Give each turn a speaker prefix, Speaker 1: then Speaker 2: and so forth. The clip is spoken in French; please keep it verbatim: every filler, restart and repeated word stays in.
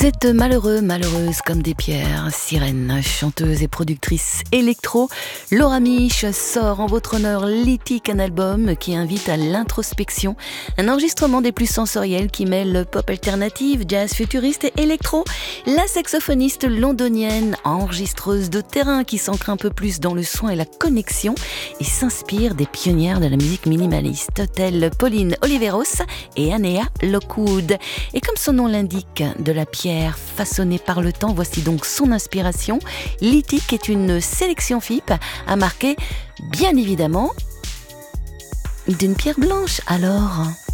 Speaker 1: Cette malheureux, malheureuse comme des pierres, sirène, chanteuse et productrice électro, Laura Mich sort en votre honneur Lithic, un album qui invite à l'introspection, un enregistrement des plus sensoriels qui mêle pop alternative, jazz futuriste et électro. La saxophoniste londonienne, enregistreuse de terrain qui s'ancre un peu plus dans le soin et la connexion et s'inspire des pionnières de la musique minimaliste telles Pauline Oliveros et Anea Lockwood. Et comme son nom l'indique, de la pierre façonnée par le temps, voici donc son inspiration. Lithic est une sélection F I P à marquer, bien évidemment, d'une pierre blanche alors.